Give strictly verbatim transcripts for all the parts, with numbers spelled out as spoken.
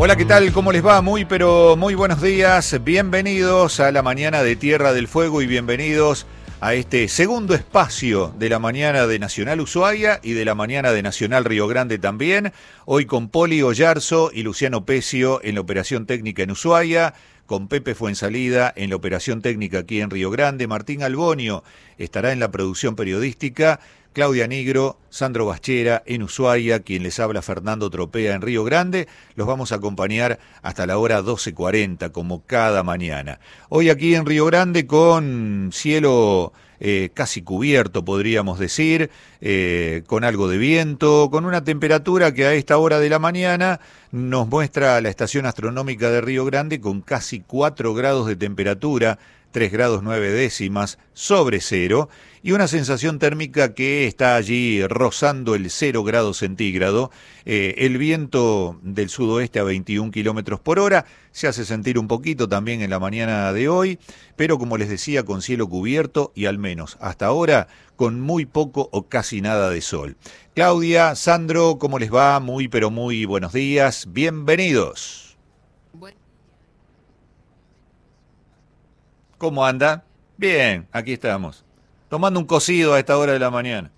Hola, ¿qué tal? ¿Cómo les va? Muy, pero muy buenos días. Bienvenidos a la mañana de Tierra del Fuego y bienvenidos a este segundo espacio de la mañana de Nacional Ushuaia y de la mañana de Nacional Río Grande también. Hoy con Poli Oyarzo y Luciano Pecio en la operación técnica en Ushuaia, con Pepe Fuensalida en la operación técnica aquí en Río Grande. Martín Albonio estará en la producción periodística. Claudia Nigro, Sandro Baschera en Ushuaia, quien les habla Fernando Tropea en Río Grande. Los vamos a acompañar hasta la hora doce cuarenta, como cada mañana. Hoy aquí en Río Grande con cielo eh, casi cubierto, podríamos decir, eh, con algo de viento, con una temperatura que a esta hora de la mañana nos muestra la estación astronómica de Río Grande con casi cuatro grados de temperatura, tres grados nueve décimas sobre cero, y una sensación térmica que está allí rozando el cero grados centígrado. Eh, el viento del sudoeste a veintiún kilómetros por hora se hace sentir un poquito también en la mañana de hoy, pero como les decía, con cielo cubierto y al menos hasta ahora con muy poco o casi nada de sol. Claudia, Sandro, ¿cómo les va? Muy pero muy buenos días, bienvenidos. Bueno. ¿Cómo anda? Bien, aquí estamos. Tomando un cocido a esta hora de la mañana.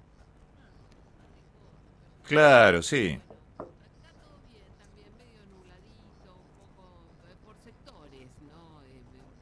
Claro, sí. Acá todo bien, también medio nubladito, un poco eh, por sectores, ¿no? Eh,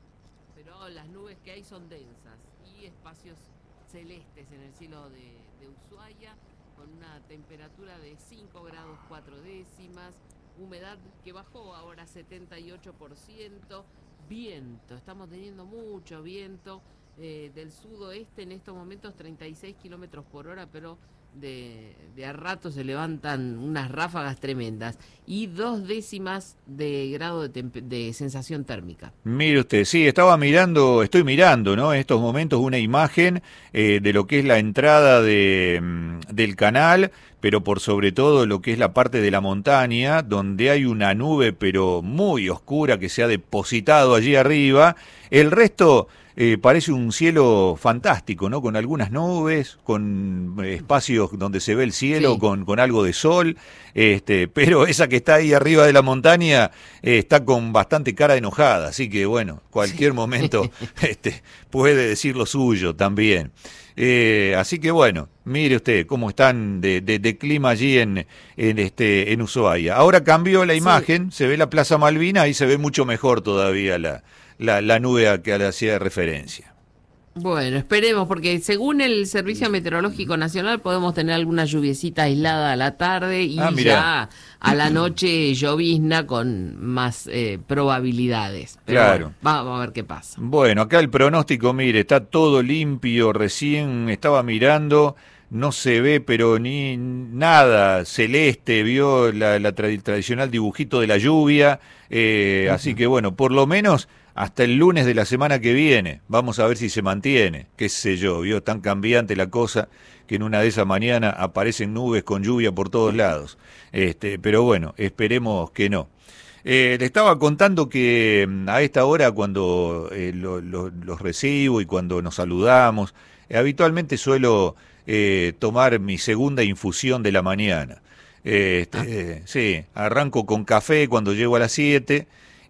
pero las nubes que hay son densas y espacios celestes en el cielo de, de Ushuaia, con una temperatura de cinco grados cuatro décimas, humedad que bajó ahora setenta y ocho por ciento, viento, estamos teniendo mucho viento. Eh, del sudoeste en estos momentos treinta y seis kilómetros por hora, pero de, de a rato se levantan unas ráfagas tremendas y dos décimas de grado de, de sensación térmica. Mire usted, sí, estaba mirando, estoy mirando, ¿no? En estos momentos una imagen eh, de lo que es la entrada de, del canal, pero por sobre todo lo que es la parte de la montaña, donde hay una nube pero muy oscura que se ha depositado allí arriba. El resto Eh, parece un cielo fantástico, ¿no? Con algunas nubes, con espacios donde se ve el cielo, sí. con, con algo de sol, este, pero esa que está ahí arriba de la montaña eh, está con bastante cara enojada, así que bueno, cualquier sí. momento este, puede decir lo suyo también. Eh, así que bueno, mire usted cómo están de, de, de clima allí en, en, este, en Ushuaia. Ahora cambió la imagen, sí. se ve la Plaza Malvina, ahí se ve mucho mejor todavía la... La, la nube a que le hacía referencia. Bueno, esperemos, porque según el Servicio Meteorológico Nacional podemos tener alguna lluviecita aislada a la tarde y ah, ya a la noche llovizna con más eh, probabilidades. Pero claro. Bueno, vamos a ver qué pasa. Bueno, acá el pronóstico, mire, está todo limpio, recién estaba mirando, no se ve pero ni nada celeste, vio la, la tra- tradicional dibujito de la lluvia, eh, uh-huh. Así que bueno, por lo menos hasta el lunes de la semana que viene, vamos a ver si se mantiene, qué sé yo, vio tan cambiante la cosa que en una de esas mañanas aparecen nubes con lluvia por todos lados, este, pero bueno, esperemos que no. Eh, le estaba contando que a esta hora cuando eh, lo, lo, los recibo y cuando nos saludamos, eh, habitualmente suelo eh, tomar mi segunda infusión de la mañana. Eh, este, ah. eh, sí, arranco con café cuando llego a las siete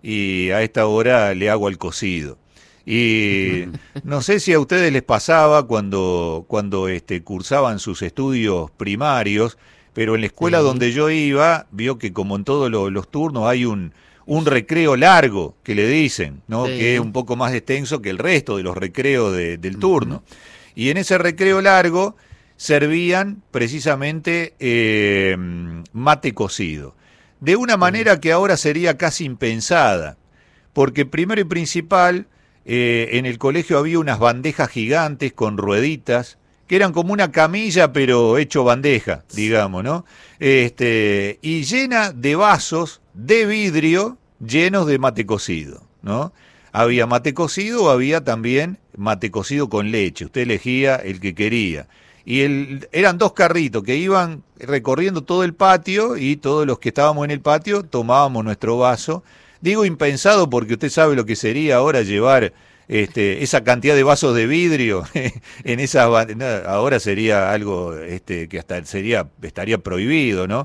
y a esta hora le hago al cocido. Y no sé si a ustedes les pasaba cuando, cuando este, cursaban sus estudios primarios, pero en la escuela sí. donde yo iba, vio que como en todos los, los turnos hay un, un recreo largo, que le dicen, ¿no? Sí. Que es un poco más extenso que el resto de los recreos de, del turno. Uh-huh. Y en ese recreo largo servían precisamente eh, mate cocido. De una manera que ahora sería casi impensada, porque primero y principal, eh, en el colegio había unas bandejas gigantes con rueditas, que eran como una camilla, pero hecho bandeja, digamos, ¿no? Este, y llena de vasos de vidrio llenos de mate cocido, ¿no? Había mate cocido o había también mate cocido con leche, usted elegía el que quería. Y el, eran dos carritos que iban recorriendo todo el patio y todos los que estábamos en el patio tomábamos nuestro vaso. Digo impensado porque usted sabe lo que sería ahora llevar este, esa cantidad de vasos de vidrio en esas, ahora sería algo este, que hasta sería estaría prohibido, ¿no?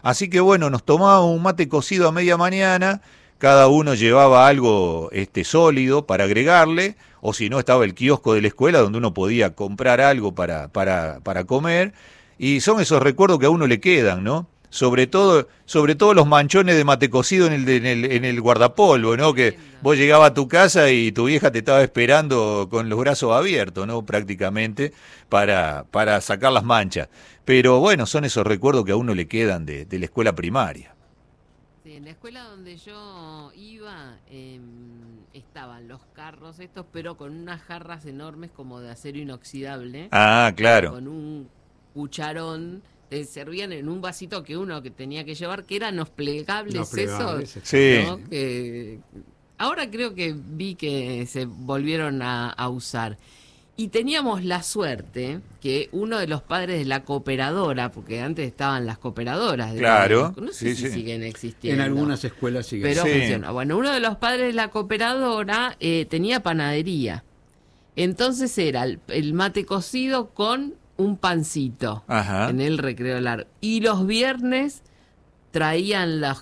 Así que bueno, nos tomábamos un mate cocido a media mañana, cada uno llevaba algo este, sólido para agregarle, o si no estaba el kiosco de la escuela donde uno podía comprar algo para, para, para comer, y son esos recuerdos que a uno le quedan, ¿no? Sobre todo, sobre todo los manchones de mate cocido en el, en el, en el guardapolvo, ¿no? Que vos llegabas a tu casa y tu vieja te estaba esperando con los brazos abiertos, ¿no? Prácticamente, para, para sacar las manchas. Pero bueno, son esos recuerdos que a uno le quedan de, de la escuela primaria. Sí, en la escuela donde yo iba eh, estaban los carros estos, pero con unas jarras enormes como de acero inoxidable. Ah, claro. Con un cucharón. Te servían en un vasito que uno que tenía que llevar, que eran los plegables, Los plegables, esos. sí. ¿No? Que ahora creo que vi que se volvieron a, a usar. Y teníamos la suerte que uno de los padres de la cooperadora, porque antes estaban las cooperadoras. De Claro. La, no sé sí, si sí. siguen existiendo. En algunas escuelas siguen. Pero Sí. funciona. Bueno, uno de los padres de la cooperadora eh, tenía panadería. Entonces era el, el mate cocido con un pancito. Ajá. En el recreo largo. Y los viernes traían los,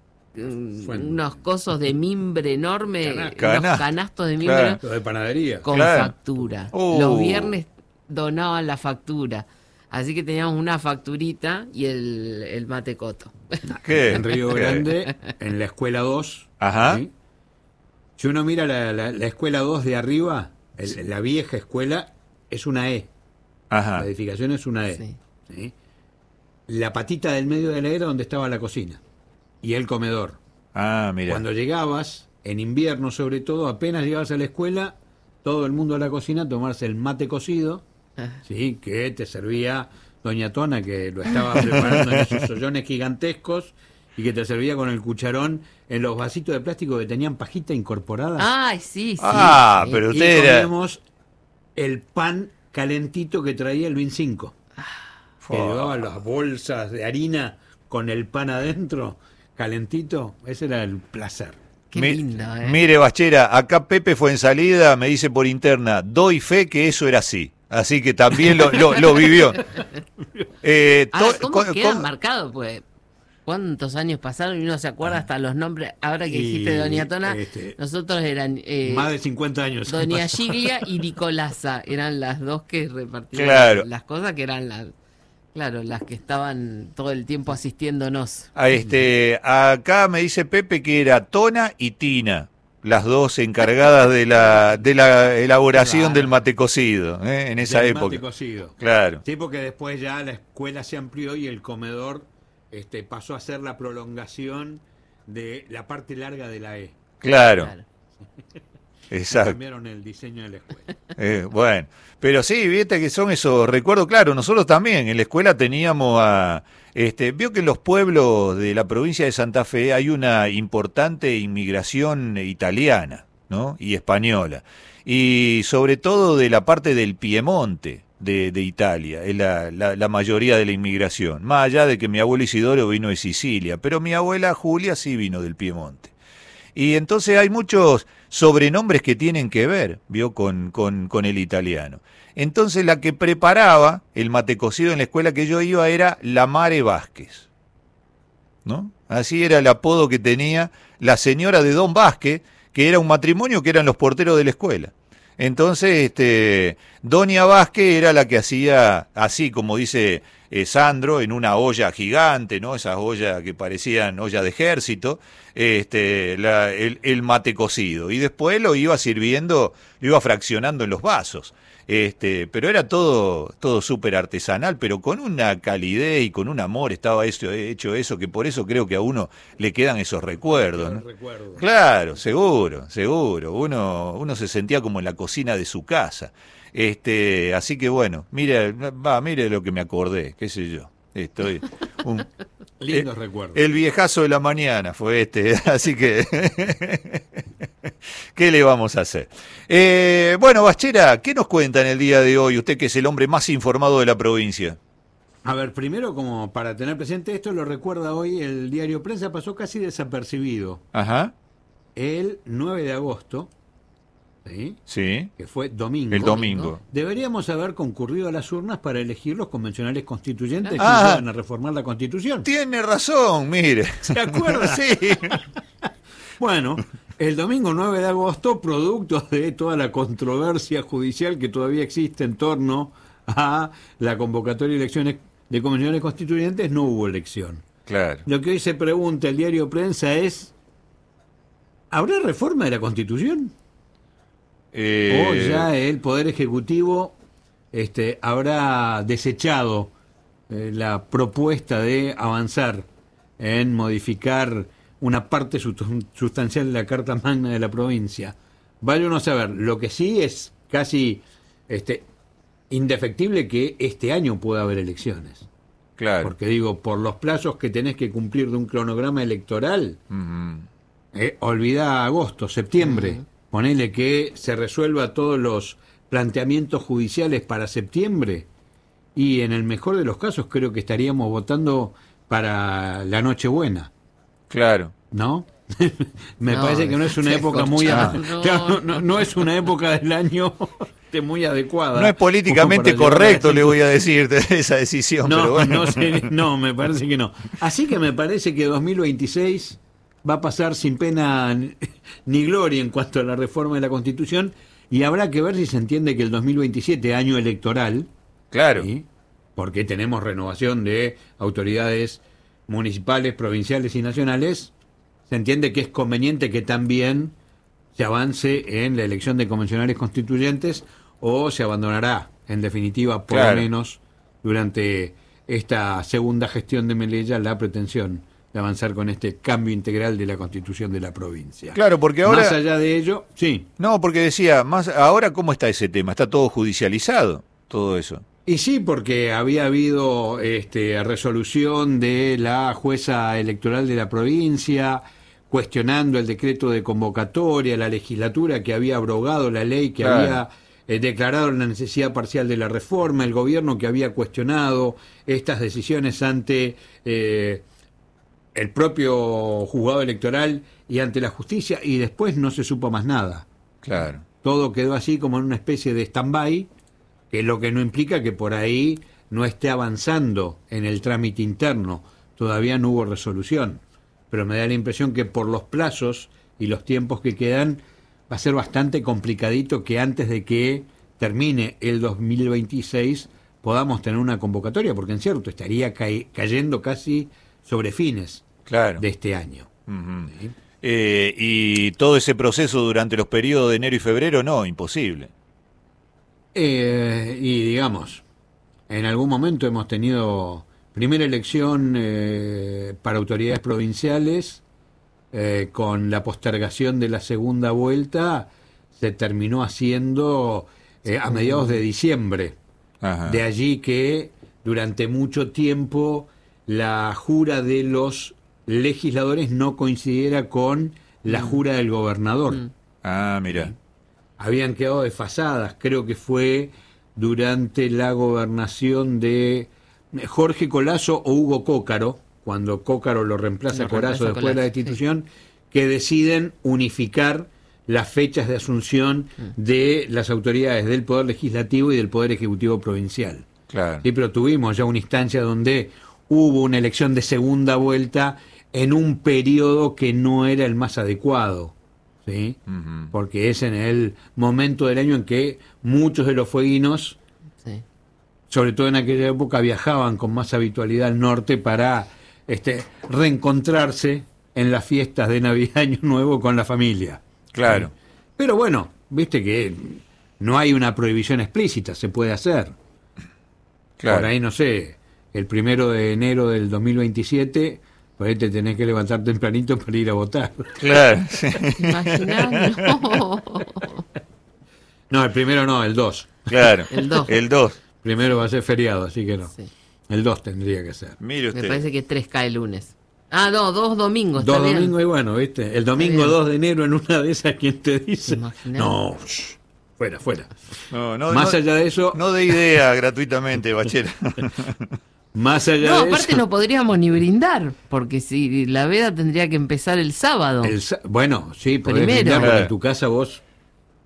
mm, Fuente. unos cosos de mimbre enorme, Canasto. unos Canasto, canastos de mimbre claro. Lo de panadería. con Claro. factura. Uh. Los viernes donaban la factura. Así que teníamos una facturita y el, el mate coto. ¿Qué? En Río ¿Qué? Grande, en la escuela dos. Ajá. ¿sí? Si uno mira la, la, la escuela dos de arriba, el- la vieja escuela es una E. Ajá. La edificación es una E. Sí. ¿sí? La patita del medio de la E era donde estaba la cocina y el comedor. Ah, mira. Cuando llegabas, en invierno sobre todo, apenas llegabas a la escuela, todo el mundo a la cocina a tomarse el mate cocido, ¿sí? Que te servía doña Tona, que lo estaba preparando en esos ollones gigantescos y que te servía con el cucharón en los vasitos de plástico que tenían pajita incorporada. Ay, sí, sí. Ah, sí. pero y usted era... comíamos el pan calentito que traía el veinticinco. Que Fua. llevaba las bolsas de harina con el pan adentro, calentito. Ese era el placer. Qué Mi- lindo, ¿eh? Mire, Bachera, acá Pepe fue en salida, me dice por interna, doy fe que eso era así. Así que también lo, lo, lo vivió. Eh, Ahora, to- ¿cómo co- quedan co- marcados? Pues, ¿cuántos años pasaron y uno se acuerda hasta los nombres? Ahora que Y, dijiste Doña Tona, este, nosotros eran eh, Más de cincuenta años. Doña pasó. Giglia y Nicolasa. Eran las dos que repartían Claro. las cosas, que eran las, claro, las que estaban todo el tiempo asistiéndonos. a este, acá me dice Pepe que era Tona y Tina, las dos encargadas de la, de la elaboración Claro. del mate cocido, ¿eh? En esa Del época. mate cocido. Claro. Sí, porque después ya la escuela se amplió y el comedor este, pasó a ser la prolongación de la parte larga de la E. Claro, Claro. exacto. Cambiaron el diseño de la escuela. Eh, bueno, pero sí, viste que son esos recuerdos, claro, nosotros también en la escuela teníamos a, este, vio que en los pueblos de la provincia de Santa Fe hay una importante inmigración italiana, ¿no? Y española, y sobre todo de la parte del Piemonte de, de Italia, es la, la, la mayoría de la inmigración, más allá de que mi abuelo Isidoro vino de Sicilia, pero mi abuela Julia sí vino del Piemonte. Y entonces hay muchos sobrenombres que tienen que ver, vio, con, con, con el italiano. Entonces la que preparaba el mate cocido en la escuela que yo iba era la Mare Vázquez, ¿no? Así era el apodo que tenía la señora de Don Vázquez, que era un matrimonio que eran los porteros de la escuela. Entonces, este, Doña Vázquez era la que hacía, así como dice eh, Sandro, en una olla gigante, ¿no? Esas ollas que parecían ollas de ejército, este, la, el, el mate cocido. Y después lo iba sirviendo, lo iba fraccionando en los vasos. Este, pero era todo, todo súper artesanal, pero con una calidez y con un amor estaba eso, hecho eso, que por eso creo que a uno le quedan esos recuerdos, ¿no? Recuerdo. Claro, seguro, seguro. Uno, uno se sentía como en la cocina de su casa. Este, así que bueno, mire, va, mire lo que me acordé, qué sé yo. Estoy un, Lindos eh, recuerdos. el viejazo de la mañana fue este, así que ¿qué le vamos a hacer? Eh, bueno, Bachera, ¿qué nos cuenta en el día de hoy? Usted que es el hombre más informado de la provincia. A ver, primero, como para tener presente esto, lo recuerda hoy el diario Prensa, pasó casi desapercibido. Ajá. El nueve de agosto ¿sí? Sí. Que fue domingo. El domingo. Deberíamos haber concurrido a las urnas para elegir los convencionales constituyentes Ah. que iban a reformar la Constitución. Tiene razón, mire. ¿Se acuerda? Sí. Bueno, el domingo nueve de agosto, producto de toda la controversia judicial que todavía existe en torno a la convocatoria de elecciones de convencionales constituyentes, no hubo elección. Claro. Lo que hoy se pregunta el diario Prensa es, ¿habrá reforma de la Constitución? Eh, O ya el Poder Ejecutivo este, habrá desechado eh, la propuesta de avanzar en modificar una parte sust- sustancial de la Carta Magna de la provincia. Vaya uno a saber. Lo que sí es casi este, indefectible que este año pueda haber elecciones. Claro. Porque digo, por los plazos que tenés que cumplir de un cronograma electoral, Ujú. eh, olvidá agosto, septiembre. Ujú. Ponele que se resuelva todos los planteamientos judiciales para septiembre y en el mejor de los casos creo que estaríamos votando para la Nochebuena, Claro. ¿no? Me No, parece que no es una qué época muy a- corchado. claro, no, no es una época del año muy adecuada. No es políticamente como para correcto, llevar le a- voy a decir, esa decisión. No, pero bueno. no, sé, no, me parece que no. Así que me parece que dos mil veintiséis va a pasar sin pena ni- ni gloria en cuanto a la reforma de la Constitución y habrá que ver si se entiende que el dos mil veintisiete, año electoral, Claro. ¿sí? Porque tenemos renovación de autoridades municipales, provinciales y nacionales, se entiende que es conveniente que también se avance en la elección de convencionales constituyentes o se abandonará, en definitiva, por Claro. lo menos durante esta segunda gestión de Melella, la pretensión de avanzar con este cambio integral de la Constitución de la provincia. Claro, porque ahora... Más allá de ello, sí. No, porque decía, más ahora cómo está ese tema, está todo judicializado, todo eso. Y sí, porque había habido este, resolución de la jueza electoral de la provincia cuestionando el decreto de convocatoria, la legislatura que había abrogado la ley, que Claro. había eh, declarado la necesidad parcial de la reforma, el gobierno que había cuestionado estas decisiones ante eh, el propio juzgado electoral y ante la justicia, y después no se supo más nada. Claro. Todo quedó así como en una especie de stand-by, que es lo que no implica que por ahí no esté avanzando en el trámite interno. Todavía no hubo resolución, pero me da la impresión que por los plazos y los tiempos que quedan va a ser bastante complicadito que antes de que termine el dos mil veintiséis podamos tener una convocatoria, porque en cierto estaría ca- cayendo casi sobre fines Claro. de este año. Ujú. ¿Sí? Eh, y todo ese proceso durante los periodos de enero y febrero, no, imposible. Eh, y digamos, en algún momento hemos tenido primera elección eh, para autoridades provinciales, eh, con la postergación de la segunda vuelta, se terminó haciendo eh, a mediados de diciembre. Ajá. De allí que durante mucho tiempo la jura de los legisladores no coincidiera con la jura del gobernador. Mm. Ah, mira. Habían quedado desfasadas, creo que fue durante la gobernación de Jorge Colazo o Hugo Cócaro, cuando Cócaro lo reemplaza Lo a Corazzo reemplaza después de la Colazo, destitución, que deciden unificar las fechas de asunción de las autoridades del Poder Legislativo y del Poder Ejecutivo Provincial. Claro. Sí, pero tuvimos ya una instancia donde hubo una elección de segunda vuelta en un periodo que no era el más adecuado, ¿sí? Ujú. Porque es en el momento del año en que muchos de los fueguinos, Sí. sobre todo en aquella época, viajaban con más habitualidad al norte para este, reencontrarse en las fiestas de Navidad Año Nuevo con la familia. Claro. Pero bueno, viste que no hay una prohibición explícita, se puede hacer. Claro. Por ahí, no sé, el primero de enero del dos mil veintisiete, por ahí te tenés que levantar tempranito para ir a votar. Claro. Sí. Imaginá, no. No, el primero no, el dos. Claro. El dos. El dos. Primero va a ser feriado, así que no. Sí. El dos tendría que ser. Mire Me usted. parece que tres cae lunes. Ah, no, dos domingos. Dos está bien. domingos y bueno, ¿viste? El domingo bien. dos de enero en una de esas, ¿quién te dice? Imaginá. No, shh, fuera, fuera. No, no, Más no- allá de eso, No de idea gratuitamente, Bachera. más allá No, de aparte eso, no podríamos ni brindar, porque si la veda tendría que empezar el sábado. el sa- bueno, sí, podés Primero. brindar, porque Claro. en tu casa vos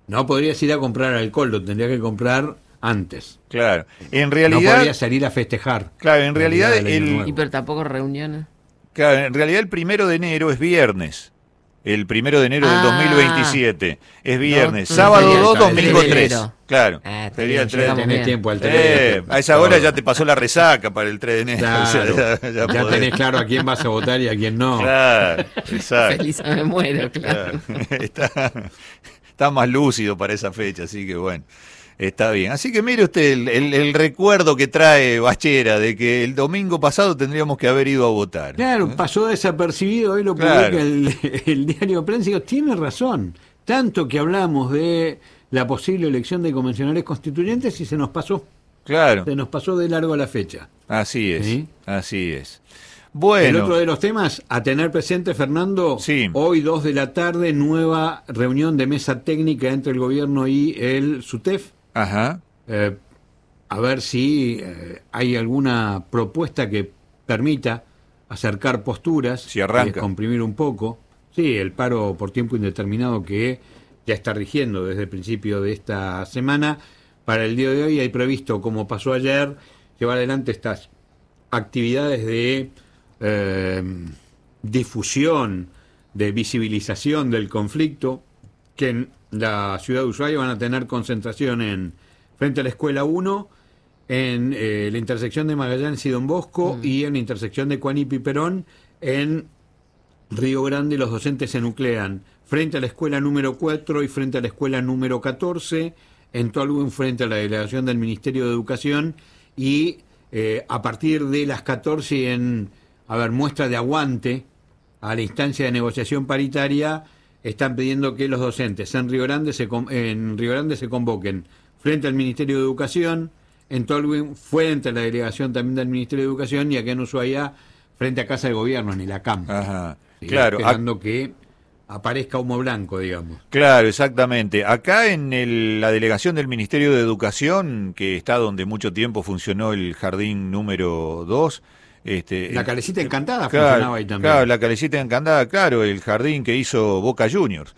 No podrías ir a comprar alcohol, lo tendrías que comprar antes. Claro. En No realidad, podrías salir a festejar. claro, en la realidad llegada del Año el, Nuevo. Y pero tampoco reuniones. claro, en realidad el primero de enero es viernes. El primero de enero del Ah. dos mil veintisiete es viernes. No, sábado sería dos, el domingo tres de tres. enero. Claro. Ah, está sería bien, el tres de llegamos Tenés bien. tiempo al tres. Eh, a esa hora ya te pasó la resaca para el tres de enero. Claro, O sea, ya, ya ya podés. tenés claro a quién vas a votar y a quién no. Claro, exacto. Feliz me muero, claro. Claro. Está, está más lúcido para esa fecha, así que bueno, está bien. Así que mire usted el, el- el recuerdo que trae Bachera de que el domingo pasado tendríamos que haber ido a votar. Claro, pasó desapercibido, hoy lo Claro. publica el, el diario Prensa y digo, tiene razón. Tanto que hablamos de la posible elección de convencionales constituyentes y se nos pasó, Claro, se nos pasó de largo la fecha. así es, ¿Sí? así es. El Bueno, otro de los temas a tener presente, Fernando, Sí. hoy dos de la tarde, nueva reunión de mesa técnica entre el gobierno y el SUTEF. ajá, Eh, a ver si eh, hay alguna propuesta que permita acercar posturas, Si arranca. y comprimir un poco. Sí, el paro por tiempo indeterminado que ya está rigiendo desde el principio de esta semana. Para el día de hoy hay previsto, como pasó ayer, llevar adelante estas actividades de eh, difusión, de visibilización del conflicto, que en la ciudad de Ushuaia van a tener concentración en frente a la Escuela uno, en eh, la intersección de Magallanes y Don Bosco, Mm. y en la intersección de Juanipi y Perón. En Río Grande los docentes se nuclean frente a la escuela número cuatro y frente a la escuela número catorce, en Tolwyn frente a la delegación del Ministerio de Educación, y eh, a partir de las catorce en, a ver, muestra de aguante a la instancia de negociación paritaria, están pidiendo que los docentes en Río Grande se, con- en Río Grande se convoquen frente al Ministerio de Educación, en Tolwyn frente a la delegación también del Ministerio de Educación, y acá en Ushuaia frente a Casa de Gobierno, en el ACAM. ajá. Sí, Claro, ac- esperando que aparezca humo blanco, digamos. claro, exactamente. Acá en el- la delegación del Ministerio de Educación, que está donde mucho tiempo funcionó el jardín número dos, este, La el- Calecita Encantada Claro, funcionaba ahí también. claro, la calecita encantada, claro, el jardín que hizo Boca Juniors.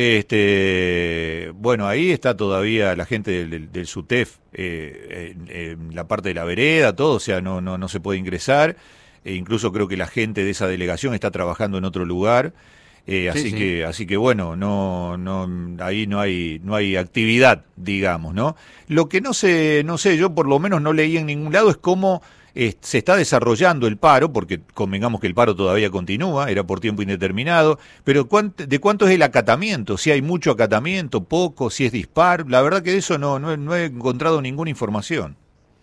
Este, bueno, ahí está todavía la gente del, del, del SUTEF, eh, en, en la parte de la vereda, todo, o sea, no, no, no se puede ingresar. E incluso creo que la gente de esa delegación está trabajando en otro lugar. Eh, Sí, así sí. que, así que bueno, no, no, ahí no hay, no hay actividad, digamos, ¿no? Lo que no sé, no sé, yo por lo menos no leí en ningún lado es cómo eh, se está desarrollando el paro, porque convengamos que el paro todavía continúa, era por tiempo indeterminado, pero ¿cuánt- ¿de cuánto es el acatamiento? Si hay mucho acatamiento, poco, si es dispar, la verdad que de eso no, no, he, no he encontrado ninguna información.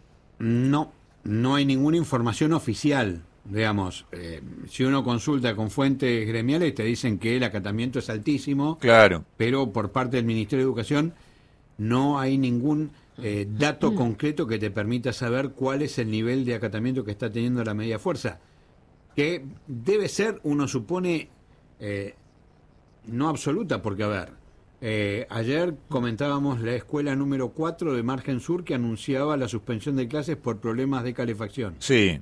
No, no hay ninguna información oficial, digamos. Eh, si uno consulta con fuentes gremiales, te dicen que el acatamiento es altísimo, Claro, pero por parte del Ministerio de Educación no hay ningún eh, dato concreto que te permita saber cuál es el nivel de acatamiento que está teniendo la media fuerza, que debe ser, uno supone, eh, no absoluta, porque a ver, eh, ayer comentábamos la escuela número cuatro de Margen Sur que anunciaba la suspensión de clases por problemas de calefacción. sí,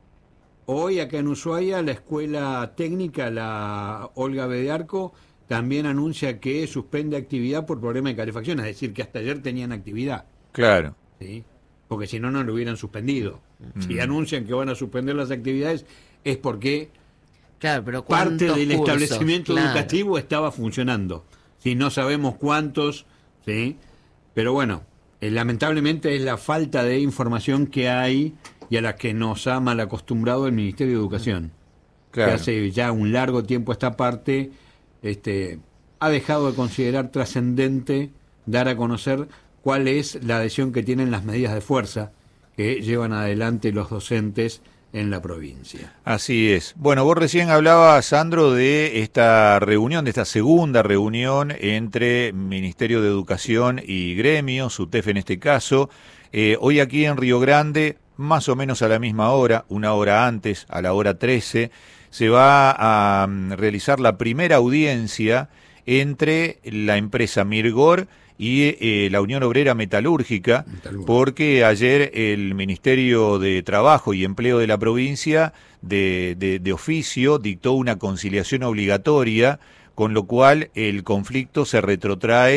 Hoy acá en Ushuaia la escuela técnica, la Olga B. de Arco, también anuncia que suspende actividad por problema de calefacción, es decir, que hasta ayer tenían actividad, claro. ¿sí? Porque si no, no lo hubieran suspendido. Si anuncian que van a suspender las actividades es porque Claro, pero parte ¿cuántos del cursos? establecimiento Claro. educativo estaba funcionando. Si no sabemos cuántos, ¿sí? Pero bueno, eh, lamentablemente es la falta de información que hay y a la que nos ha mal acostumbrado el Ministerio de Educación. Claro. Que hace ya un largo tiempo esta parte este, ha dejado de considerar trascendente dar a conocer cuál es la adhesión que tienen las medidas de fuerza que llevan adelante los docentes en la provincia. Así es. Bueno, vos recién hablabas, Sandro, de esta reunión, de esta segunda reunión entre Ministerio de Educación y Gremio, SUTEF en este caso. Eh, hoy aquí en Río Grande, más o menos a la misma hora, una hora antes, a la hora trece, se va a um, realizar la primera audiencia entre la empresa Mirgor y eh, la Unión Obrera Metalúrgica, Metalúrgica. porque ayer el Ministerio de Trabajo y Empleo de la provincia de, de, de oficio dictó una conciliación obligatoria, con lo cual el conflicto se retrotrae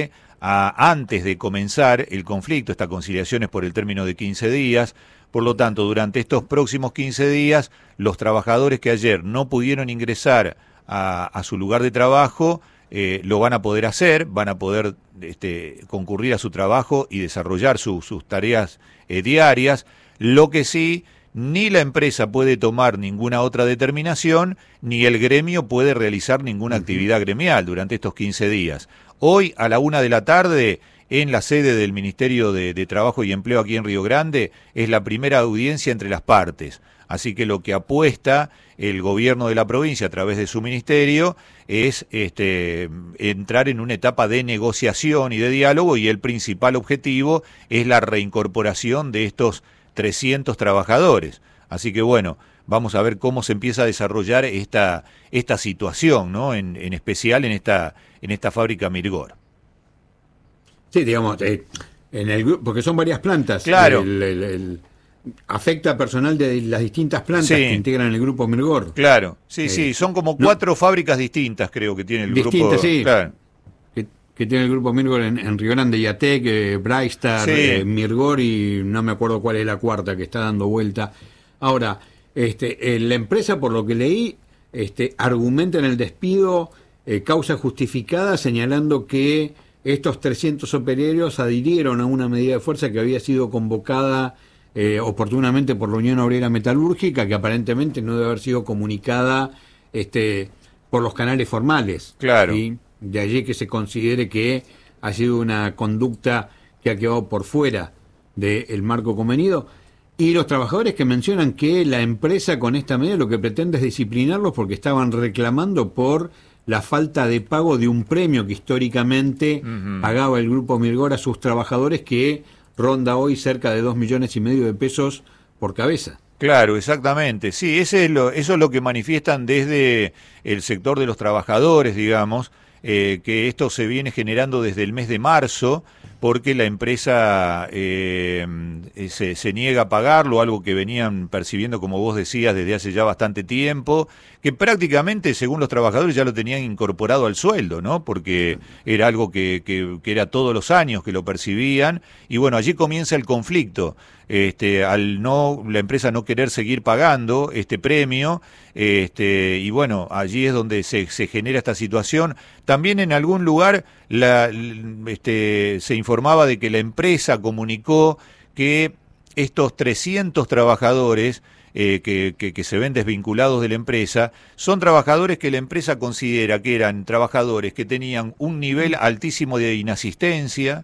a, antes de comenzar el conflicto. Esta conciliación es por el término de quince días. Por lo tanto, durante estos próximos quince días, los trabajadores que ayer no pudieron ingresar a, a su lugar de trabajo, eh, lo van a poder hacer, van a poder este, concurrir a su trabajo y desarrollar su, sus tareas eh, diarias. Lo que sí, ni la empresa puede tomar ninguna otra determinación, ni el gremio puede realizar ninguna actividad gremial durante estos quince días. Hoy, a la una de la tarde, en la sede del Ministerio de, de Trabajo y Empleo aquí en Río Grande, es la primera audiencia entre las partes. Así que lo que apuesta el gobierno de la provincia a través de su ministerio es este, entrar en una etapa de negociación y de diálogo, y el principal objetivo es la reincorporación de estos trescientos trabajadores. Así que bueno, vamos a ver cómo se empieza a desarrollar esta, esta situación, ¿no? En, en especial en esta, en esta fábrica Mirgor. Sí, digamos, eh, en el porque son varias plantas. Claro. El, el, el, afecta a personal de las distintas plantas sí. que integran el grupo Mirgor. Claro, sí, eh, sí, son como cuatro no, fábricas distintas, creo que tiene el distintas, grupo. Sí. Claro. Que, que tiene el grupo Mirgor en, en Río Grande, Yatec, eh, Brightstar, sí. eh, Mirgor, y no me acuerdo cuál es la cuarta que está dando vuelta. Ahora, este, eh, la empresa, por lo que leí, este, argumenta en el despido eh, causa justificada, señalando que estos trescientos operarios adhirieron a una medida de fuerza que había sido convocada eh, oportunamente por la Unión Obrera Metalúrgica, que aparentemente no debe haber sido comunicada este, por los canales formales. Claro. ¿Sí? De allí que se considere que ha sido una conducta que ha quedado por fuera del marco convenido. Y los trabajadores que mencionan que la empresa con esta medida lo que pretende es disciplinarlos porque estaban reclamando por la falta de pago de un premio que históricamente uh-huh. pagaba el grupo Mirgor a sus trabajadores, que ronda hoy cerca de dos millones y medio de pesos por cabeza. Claro, exactamente. Sí, ese es lo, eso es lo que manifiestan desde el sector de los trabajadores, digamos, eh, que esto se viene generando desde el mes de marzo, porque la empresa eh, se, se niega a pagarlo, algo que venían percibiendo, como vos decías, desde hace ya bastante tiempo, que prácticamente, según los trabajadores, ya lo tenían incorporado al sueldo, ¿no? Porque era algo que, que, que era todos los años que lo percibían, y bueno, allí comienza el conflicto. Este, al no la empresa no querer seguir pagando este premio, este, y bueno, allí es donde se, se genera esta situación. También en algún lugar la, este, se informaba de que la empresa comunicó que estos trescientos trabajadores eh, que, que, que se ven desvinculados de la empresa son trabajadores que la empresa considera que eran trabajadores que tenían un nivel altísimo de inasistencia,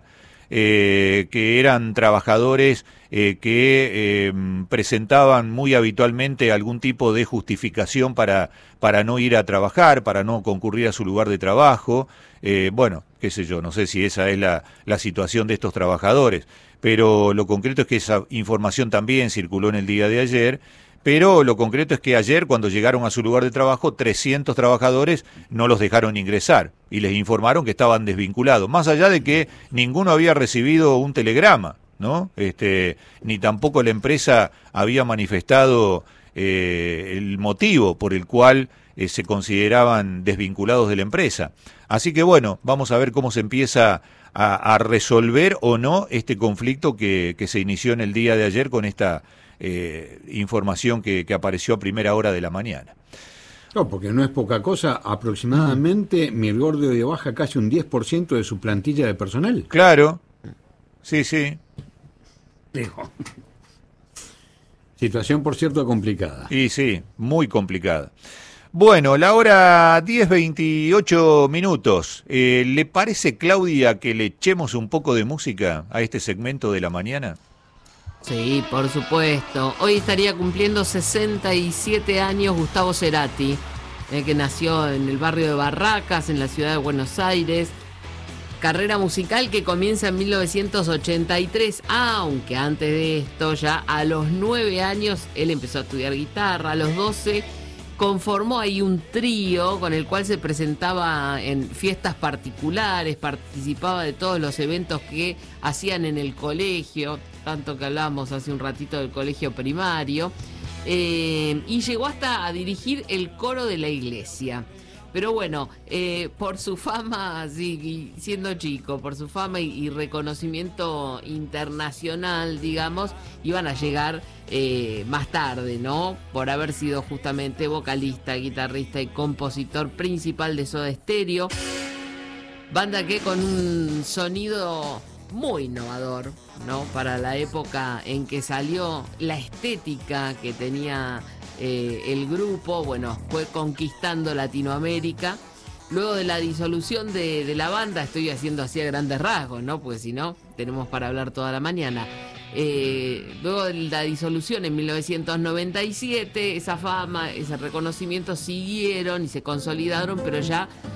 Eh, que eran trabajadores eh, que eh, presentaban muy habitualmente algún tipo de justificación para, para no ir a trabajar, para no concurrir a su lugar de trabajo. Eh, bueno, qué sé yo, no sé si esa es la, la situación de estos trabajadores, pero lo concreto es que esa información también circuló en el día de ayer. Pero lo concreto es que ayer, cuando llegaron a su lugar de trabajo, trescientos trabajadores no los dejaron ingresar y les informaron que estaban desvinculados, más allá de que ninguno había recibido un telegrama, ¿no? Este, ni tampoco la empresa había manifestado eh, el motivo por el cual eh, se consideraban desvinculados de la empresa. Así que bueno, vamos a ver cómo se empieza a, a resolver o no este conflicto que, que se inició en el día de ayer con esta Eh, información que, que apareció a primera hora de la mañana. No, porque no es poca cosa. Aproximadamente Mirgor de baja casi un diez por ciento de su plantilla de personal. Claro, sí, sí. Digo. Situación, por cierto, complicada. Y sí, muy complicada. Bueno, la hora diez veintiocho minutos. Eh, ¿Le parece, Claudia, que le echemos un poco de música a este segmento de la mañana? Sí, por supuesto. Hoy estaría cumpliendo sesenta y siete años Gustavo Cerati, eh, que nació en el barrio de Barracas, en la ciudad de Buenos Aires. Carrera musical que comienza en mil novecientos ochenta y tres, aunque antes de esto, ya a los nueve años, él empezó a estudiar guitarra. A los doce conformó ahí un trío con el cual se presentaba en fiestas particulares, participaba de todos los eventos que hacían en el colegio, tanto que hablábamos hace un ratito del colegio primario, eh, y llegó hasta a dirigir el coro de la iglesia. Pero bueno, eh, por su fama, sí, siendo chico, por su fama y, y reconocimiento internacional, digamos, iban a llegar eh, más tarde, ¿no? Por haber sido justamente vocalista, guitarrista y compositor principal de Soda Stereo. Banda que con un sonido muy innovador, ¿no? Para la época en que salió, la estética que tenía eh, el grupo, bueno, fue conquistando Latinoamérica. Luego de la disolución de, de la banda, estoy haciendo así a grandes rasgos, ¿no? Porque si no, tenemos para hablar toda la mañana. Eh, luego de la disolución en mil novecientos noventa y siete, esa fama, ese reconocimiento siguieron y se consolidaron, pero ya